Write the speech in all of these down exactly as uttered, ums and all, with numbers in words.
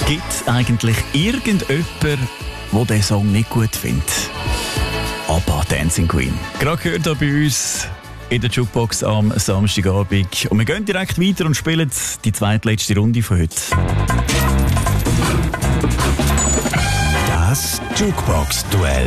Gibt es eigentlich irgendjemanden, der diesen Song nicht gut findet? ABBA, Dancing Queen. Gerade gehört hier bei uns in der Jukebox am Samstagabend. Und wir gehen direkt weiter und spielen die zweitletzte Runde von heute. Das Jukebox-Duell.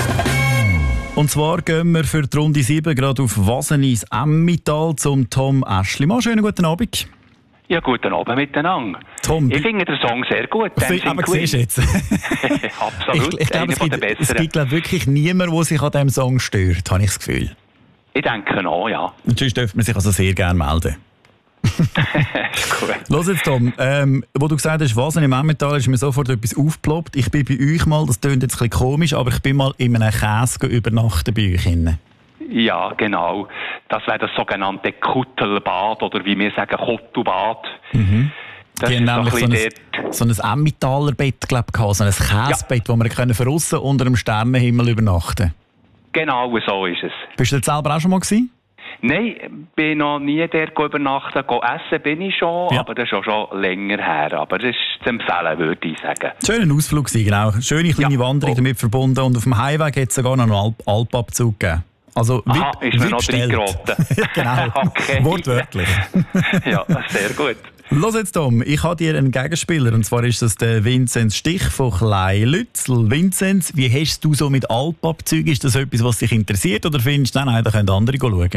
Und zwar gehen wir für die Runde sieben gerade auf Wasenis Emmental zum Tom Aeschlimann. Schönen guten Abend. Ja, guten Abend miteinander. Tom, ich finde den Song sehr gut. Aber siehst du jetzt? Absolut, ich, ich glaube, einer es gibt, der besseren. Es gibt glaub, wirklich niemanden, der sich an diesem Song stört, habe ich das Gefühl. Ich denke auch, ja. Und sonst dürfte man sich also sehr gerne melden. Gut. Los jetzt, Tom. Ähm, wo du gesagt hast, was im Emmental, ist mir sofort etwas aufgeploppt. Ich bin bei euch mal, das klingt jetzt ein bisschen komisch, aber ich bin mal in einem Käse übernachten bei euch. Innen. Ja, genau. Das wäre das sogenannte Kuttelbad oder wie wir sagen, Kuttelbad. Mhm. Das Die ist haben so nämlich ein so ein, so ein Emmentaler Bett, glaub ich, so ein Käsebett, ja, wo wir können von aussen unter dem Sternenhimmel übernachten. Genau, so ist es. Bist du dort selber auch schon mal gewesen? Nein, bin noch nie dort übernachten. Go essen bin ich schon, ja, aber das ist auch schon länger her. Aber das ist zu empfehlen, würde ich sagen. Schöner Ausflug, genau. Schöne kleine ja. Wanderung oh. damit verbunden. Und auf dem Heimweg hat es sogar noch einen Alp Alpabzug gegeben. Also, Aha, wie, ist mir noch reingeraten. Genau, okay. Wortwörtlich. Ja, sehr gut. Los jetzt, Tom, ich habe dir einen Gegenspieler, und zwar ist das der Vinzenz Stich von Kleinlützel. Vinzenz, wie hast du so mit Alpabzügen? Ist das etwas, was dich interessiert, oder findest du, nein, da können andere schauen?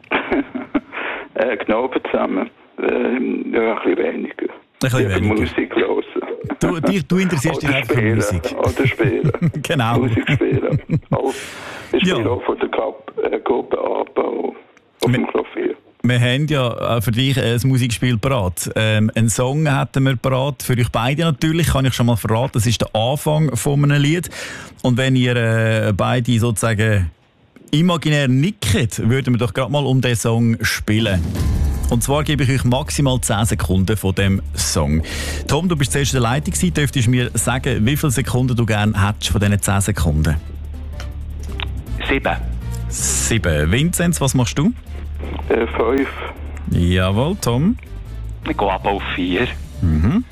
äh, genau zusammen. Ähm, ja, ein bisschen weniger. Ein bisschen weniger. Musik hören. Du, dich, du interessierst dich einfach für Musik. Oder spielen. Genau. Musik spielen. Auch, ich spiele ja. auch von der Gruppe, äh, Gruppe ABBA auf dem Klavier. Wir haben ja für dich ein Musikspiel parat. Ähm, einen Song hätten wir parat, für euch beide natürlich, kann ich schon mal verraten. Das ist der Anfang von einem Lied. Und wenn ihr äh, beide sozusagen imaginär nickt, würden wir doch gerade mal um diesen Song spielen. Und zwar gebe ich euch maximal zehn Sekunden von dem Song. Tom, du bist zuerst in der Leitung gewesen. Dürftest du mir sagen, wie viele Sekunden du gerne hättest von diesen zehn Sekunden? Sieben. Sieben. Vinzenz, was machst du? Äh, fünf. Jawohl, Tom. Ich gehe ab auf vier. Mhm.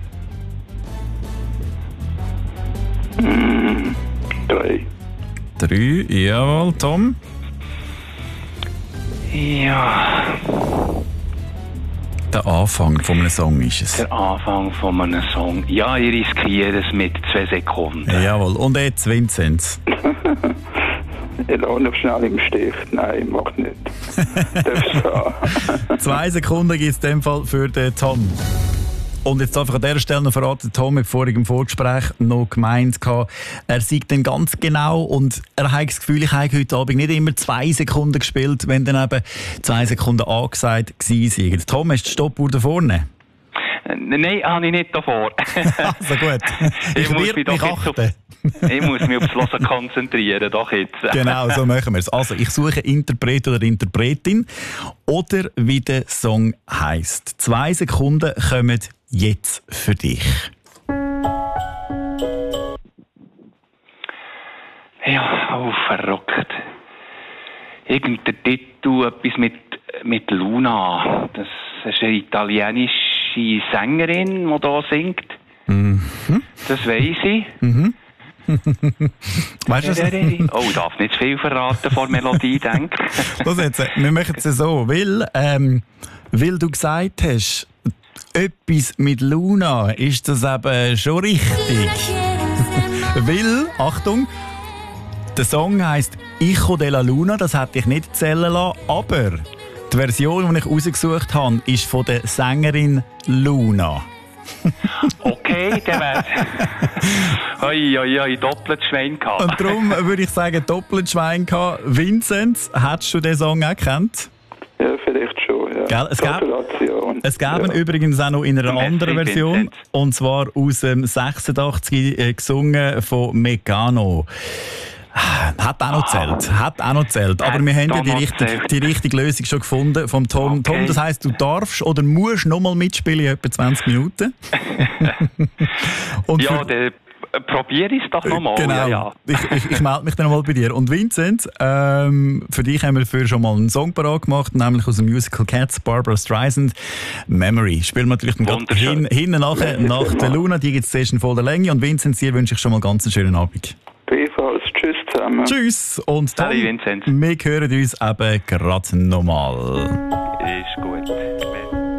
Mm, drei. Drei, jawohl, Tom. Ja. Der Anfang von einem Song ist es. Der Anfang von einem Song. Ja, ich riskiere es mit zwei Sekunden. Jawohl, und jetzt Vinzenz. Ich lasse noch schnell im Stich. Nein, mach nicht. Darfst du Zwei Sekunden gibt es in dem Fall für den Tom. Und jetzt darf ich an dieser Stelle noch verraten, Tom hat vorhin im Vorgespräch noch gemeint, er sieht dann ganz genau und er hat das Gefühl, ich habe heute Abend nicht immer zwei Sekunden gespielt, wenn dann eben zwei Sekunden angesagt waren. Tom, hast du die Stoppuhr da vorne? Nein, habe ich nicht davor. Also gut. Ich, ich muss mich doch achten. Auf, ich muss mich aufs Hören konzentrieren, doch jetzt. Genau, so machen wir es. Also, ich suche Interpret oder Interpretin oder wie der Song heisst. Zwei Sekunden kommen jetzt für dich. Ja, oh, verrückt. Irgendein Titel, etwas mit, mit Luna. Das ist eine italienische Sängerin, die hier singt. Mhm. Das weiss ich. Mhm. Weißt du das? Oh, ich darf nicht zu viel verraten vor Melodie, denke ich. Los jetzt, wir machen es so, weil, ähm, weil du gesagt hast, etwas mit Luna, ist das eben schon richtig. Weil, Achtung, der Song heisst «Hijo de la Luna», das hätte ich nicht zählen lassen, aber die Version, die ich rausgesucht habe, ist von der Sängerin Luna. Okay, der wäre... Oi, oi, oi, doppelt Schwein gehabt. Und darum würde ich sagen, doppelt Schwein gehabt. Vinzenz, hättest du den Song auch gekannt? Ja, vielleicht schon, ja. Gell? Es gäbe, es gäbe ja. übrigens auch noch in einer Merci, anderen Version, Vincent. Und zwar aus dem sechsundachtzig äh, gesungen von Mecano. Hat auch noch zählt, hat auch noch zählt. Aber wir haben ja die richtige, die richtige Lösung schon gefunden vom Tom. Okay. Tom, das heisst, du darfst oder musst noch mal mitspielen in etwa zwanzig Minuten. Und ja, der probiere ich es doch nochmal. Genau, ja, ja. ich, ich, ich melde mich dann nochmal bei dir. Und Vincent, ähm, für dich haben wir für schon mal einen Song parat gemacht, nämlich aus dem Musical Cats, Barbara Streisand, Memory. Spielen wir natürlich dann hin, hinten nachher, nach der Luna, die gibt es zuerst in voller Länge. Und Vincent, dir wünsche ich schon mal ganz einen schönen Abend. Ebenfalls. Tschüss zusammen. Tschüss. Und dann, Salut, Vincent. wir hören uns eben gerade nochmal. Ist gut.